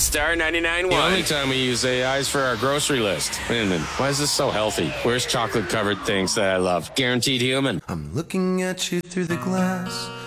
Star 99.1. The only time we use AI is for our grocery list. Wait a minute. Why is this so healthy? Where's chocolate-covered things that I love? Guaranteed human. I'm looking at you through the glass